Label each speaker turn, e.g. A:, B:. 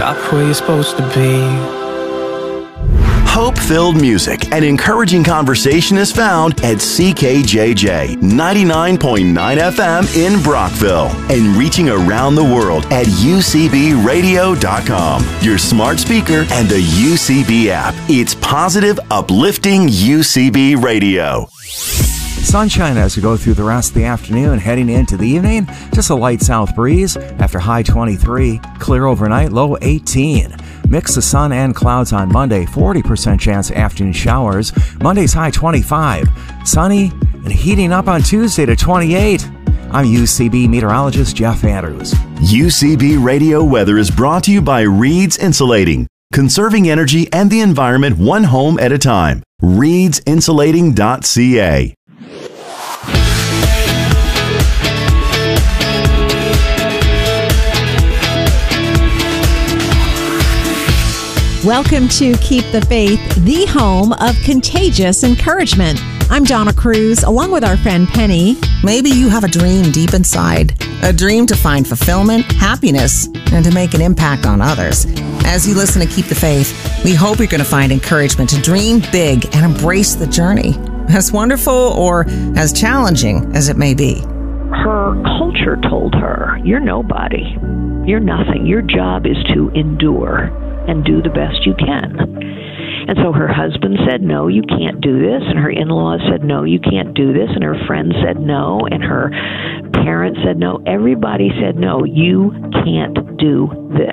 A: stop where you're supposed to be.
B: Hope-filled music and encouraging conversation is found at CKJJ 99.9 FM in Brockville and reaching around the world at UCBradio.com, your smart speaker and the UCB app. It's positive, uplifting UCB Radio.
C: Sunshine as we go through the rest of the afternoon, heading into the evening. Just a light south breeze after high 23, clear overnight, low 18. Mix of sun and clouds on Monday, 40% chance of afternoon showers. Monday's high 25, sunny and heating up on Tuesday to 28. I'm UCB meteorologist Jeff Andrews.
B: UCB Radio weather is brought to you by Reed's Insulating, conserving energy and the environment one home at a time. ReedsInsulating.ca.
D: Welcome to Keep the Faith, the home of contagious encouragement. I'm Donna Cruz, along with our friend Penny.
E: Maybe you have a dream deep inside, a dream to find fulfillment, happiness, and to make an impact on others. As you listen to Keep the Faith, we hope you're going to find encouragement to dream big and embrace the journey, as wonderful or as challenging as it may be.
F: Her culture told her, you're nobody. You're nothing. Your job is to endure and do the best you can. And so her husband said, no, you can't do this. And her in-laws said, no, you can't do this. And her friends said no. And her parents said no. Everybody said, no, you can't do this.